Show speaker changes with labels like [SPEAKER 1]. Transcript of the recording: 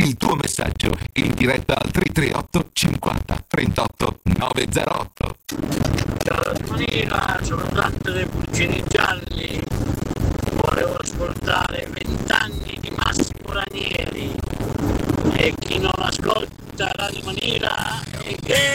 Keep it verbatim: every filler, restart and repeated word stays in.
[SPEAKER 1] il tuo messaggio in diretta al tre tre otto cinquanta trentotto novecentotto.
[SPEAKER 2] Ciao Manila, sono Dante dei Pulcini Gialli. Volevo ascoltare Vent'anni di Massimo Ranieri. E chi non ascolta Radio Manila è gay.